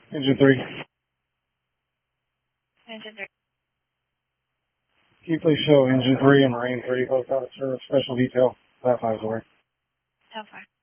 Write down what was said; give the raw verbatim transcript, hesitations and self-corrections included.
Engine three. Engine three. Can you please show Engine three and Marine three both out of service, special detail, flat five away. How far?